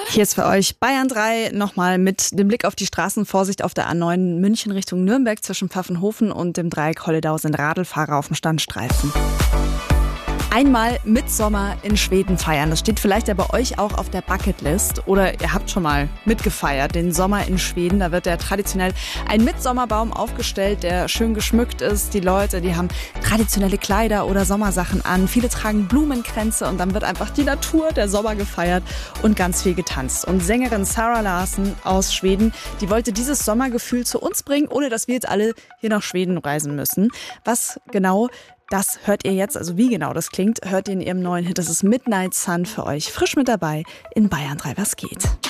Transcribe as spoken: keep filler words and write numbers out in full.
Hier ist für euch Bayern drei nochmal mit dem Blick auf die Straßen. Vorsicht auf der A neun München Richtung Nürnberg zwischen Pfaffenhofen und dem Dreieck Holledau sind Radlfahrer auf dem Standstreifen. Einmal Mitsommer in Schweden feiern. Das steht vielleicht ja bei euch auch auf der Bucketlist. Oder ihr habt schon mal mitgefeiert, den Sommer in Schweden. Da wird ja traditionell ein Mitsommerbaum aufgestellt, der schön geschmückt ist. Die Leute, die haben traditionelle Kleider oder Sommersachen an. Viele tragen Blumenkränze und dann wird einfach die Natur, der Sommer gefeiert und ganz viel getanzt. Und Sängerin Zara Larsson aus Schweden, die wollte dieses Sommergefühl zu uns bringen, ohne dass wir jetzt alle hier nach Schweden reisen müssen. Was genau das hört ihr jetzt, also wie genau das klingt, hört ihr in ihrem neuen Hit. Das ist Midnight Sun für euch. Frisch mit dabei in Bayern drei, was geht.